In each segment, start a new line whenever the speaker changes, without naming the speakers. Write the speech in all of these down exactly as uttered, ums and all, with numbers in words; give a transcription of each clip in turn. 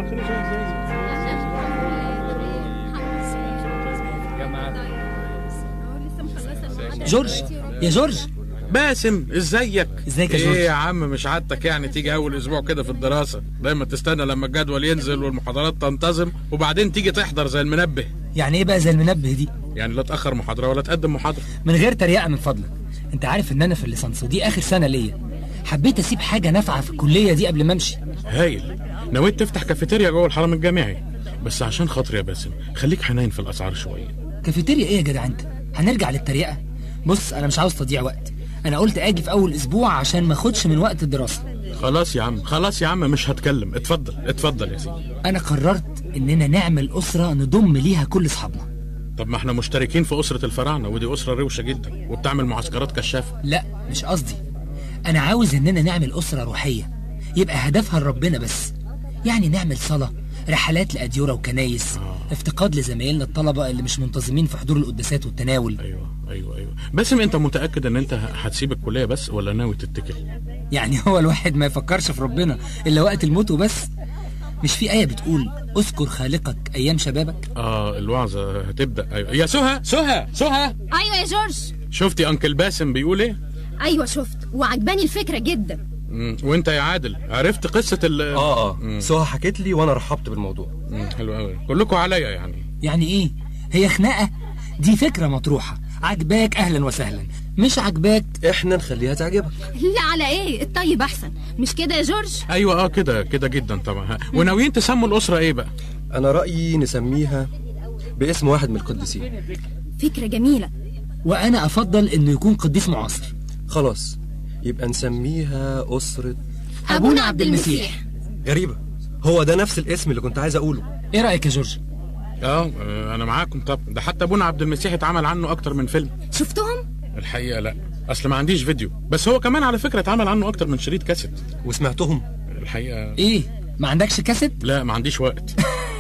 جورج، يا جورج.
باسم، ازيك؟
ازيك يا جورج؟
ايه يا عم، مش عادتك يعني تيجي اول اسبوع كده في الدراسه؟ دايما تستنى لما الجدول ينزل والمحاضرات تنتظم وبعدين تيجي تحضر زي المنبه.
يعني ايه بقى زي المنبه دي؟
يعني لا تاخر محاضره ولا تقدم محاضره.
من غير تريقه من فضلك. انت عارف ان انا في الليسانس ودي اخر سنه ليا، حبيت اسيب حاجه نافعه في الكليه دي قبل ما امشي.
هايل. نويت تفتح كافيتيريا جوه الحرم الجامعي، بس عشان خاطري يا باسم خليك حنين في الاسعار شويه.
كافيتيريا ايه يا جدع انت؟ هنرجع للتريقه؟ بص انا مش عاوز تضيع وقت، انا قلت اجي في اول اسبوع عشان ما اخدش من وقت الدراسه.
خلاص يا عم، خلاص يا عم، مش هتكلم. اتفضل اتفضل يا سيدي.
انا قررت اننا نعمل اسره نضم ليها كل اصحابنا.
طب ما احنا مشتركين في اسره الفراعنه، ودي اسره روشه جدا وبتعمل معسكرات كشافه.
لا مش قصدي، انا عاوز اننا نعمل اسره روحيه يبقى هدفها لربنا بس. يعني نعمل صلاه، رحلات لاديره وكنايس، آه. افتقاد لزمايلنا الطلبه اللي مش منتظمين في حضور القداسات والتناول.
ايوه ايوه ايوه. باسم، انت متاكد ان انت هتسيب الكليه بس ولا ناوي تتكل؟
يعني هو الواحد ما يفكرش في ربنا الا وقت الموت وبس؟ مش في آية بتقول اذكر خالقك أيام شبابك؟
اه الوعظة هتبدأ. أيوة يا سهى سهى سهى.
أيوة يا جورج.
شفتي أنكل باسم بيقول إيه؟
أيوة شفت وعجباني الفكرة جدا.
مم. وأنت يا عادل عرفت قصة ال
اه اه سهى حكيت لي وأنا رحبت بالموضوع.
مم. حلو قوي، كلكم عليا يعني.
يعني إيه؟ هي خناقة؟ دي فكرة مطروحة، عجباك أهلا وسهلا، مش عجباك
إحنا نخليها تعجبك.
لا على إيه؟ الطيب أحسن، مش كده يا جورج؟
أيوة اه كده كده جدا طبعا. وناويين تسموا الأسرة إيه بقى؟
أنا رأيي نسميها باسم واحد من القديسين.
فكرة جميلة.
وأنا أفضل إنه يكون قديس معاصر.
خلاص يبقى نسميها أسرة
أبونا عبد المسيح.
غريبة، هو ده نفس الاسم اللي كنت عايز أقوله.
إيه رأيك يا جورج؟
اه انا معاكم. طب ده حتى ابونا عبد المسيح اتعمل عنه اكتر من فيلم.
شفتهم؟
الحقيقه لا، اصل ما عنديش فيديو، بس هو كمان على فكره اتعمل عنه اكتر من شريط كاسيت.
وسمعتهم؟
الحقيقه
ايه، ما عندكش كاسيت؟
لا ما عنديش وقت.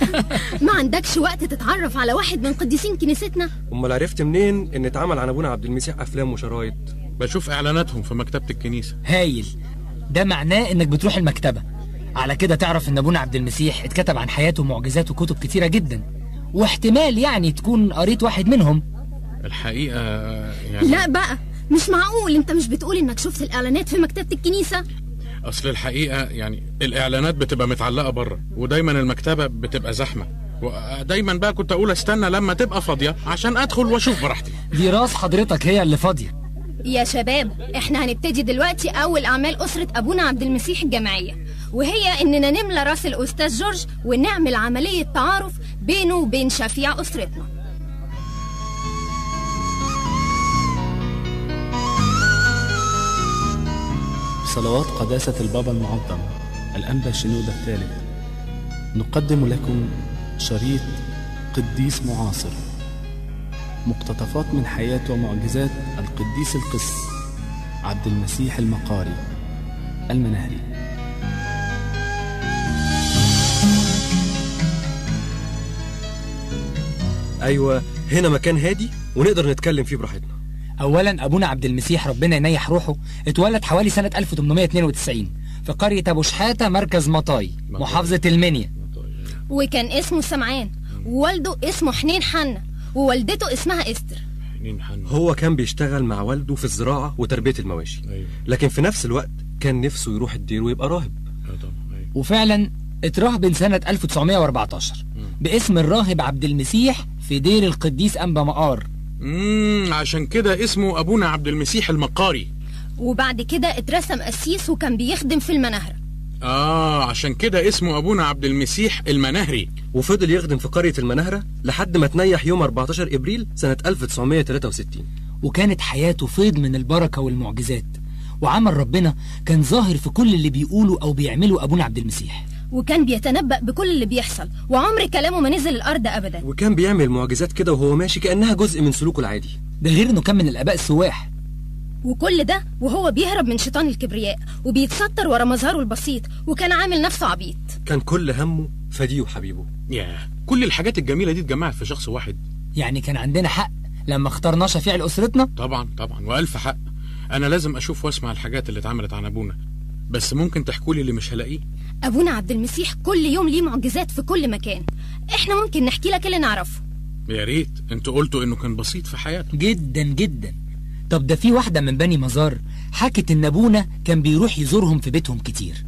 ما عندكش وقت تتعرف على واحد من قديسين كنيستنا؟
امال عرفت منين ان اتعمل عن ابونا عبد المسيح افلام وشرايط؟
بشوف اعلاناتهم في مكتبه الكنيسه.
هايل، ده معناه انك بتروح المكتبه، على كده تعرف ان ابونا عبد المسيح اتكتب عن حياته ومعجزاته كتب كتيره جدا، واحتمال يعني تكون قريت واحد منهم.
الحقيقة يعني
لا بقى مش معقول، انت مش بتقول انك شفت الاعلانات في مكتبة الكنيسة؟
اصل الحقيقة يعني الاعلانات بتبقى متعلقة بره، ودايما المكتبة بتبقى زحمة، ودايما بقى كنت اقول استنى لما تبقى فاضية عشان ادخل واشوف براحتي.
دي راس حضرتك هي اللي فاضية.
يا شباب احنا هنبتدي دلوقتي اول اعمال اسرة ابونا عبد المسيح الجامعية، وهي اننا نملى راس الاستاذ جورج ونعمل عملية تعارف بينه وبين شفيع اسرتنا.
بصلوات قداسة البابا المعظم الأنبا شنودة الثالث نقدم لكم شريط قديس معاصر، مقتطفات من حياة ومعجزات القديس القس عبد المسيح المقاري المنهري.
أيوة هنا مكان هادي ونقدر نتكلم فيه براحتنا.
اولا ابونا عبد المسيح ربنا ينيح روحه اتولد حوالي سنة ألف وثمانمائة واثنين وتسعين في قرية ابو شحاتة مركز مطاي محافظة المنيا،
وكان اسمه سمعان، ووالده اسمه حنين حنة، ووالدته اسمها استر.
حنين حنة.
هو كان بيشتغل مع والده في الزراعة وتربية المواشي. أيوة. لكن في نفس الوقت كان نفسه يروح الدير ويبقى راهب.
أيوة.
وفعلا اتراهب سنة ألف وتسعمائة وأربعة عشر باسم الراهب عبد المسيح في دير القديس أنبا مقار.
امم عشان كده اسمه ابونا عبد المسيح المقاري.
وبعد كده اترسم قسيس وكان بيخدم في المناهرة.
اه عشان كده اسمه ابونا عبد المسيح المناهري.
وفضل يخدم في قرية المناهرة لحد ما تنيح يوم أربعة عشر ابريل سنة ألف وتسعمائة وثلاثة وستين.
وكانت حياته فيض من البركة والمعجزات، وعمل ربنا كان ظاهر في كل اللي بيقوله او بيعمله ابونا عبد المسيح،
وكان بيتنبأ بكل اللي بيحصل، وعمر كلامه ما نزل الأرض أبدا.
وكان بيعمل معجزات كده وهو ماشي كأنها جزء من سلوكه العادي.
ده غير انه كان من الآباء السواح.
وكل ده وهو بيهرب من شيطان الكبرياء وبيتستر ورا مظهره البسيط، وكان عامل نفسه عبيط.
كان كل همه فديه وحبيبه.
ياه كل الحاجات الجميلة دي اتجمعت في شخص واحد.
يعني كان عندنا حق لما اخترناه شفيع لأسرتنا؟
طبعا طبعا وألف حق. أنا لازم أشوف واسمع الحاجات اللي اتعملت عن أبونا، بس ممكن تحكولي اللي مش هلاقيه؟
أبونا عبد المسيح كل يوم ليه معجزات في كل مكان. احنا ممكن نحكي لك اللي نعرفه.
يا ريت. انتوا قلتوا انه كان بسيط في حياته.
جدا جدا. طب ده في واحدة من بني مزار حكت ان ابونا كان بيروح يزورهم في بيتهم كتير،